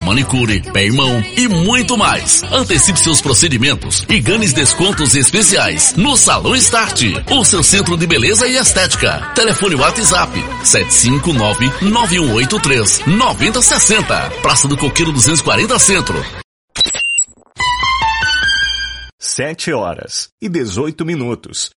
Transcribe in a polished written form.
manicure, pé e mão e muito mais. Antecipe seus procedimentos e ganhe descontos especiais no Salão Start, o seu centro de beleza e estética. Telefone WhatsApp 759-9183-9060. Praça do Coqueiro 240 Centro. 7h18.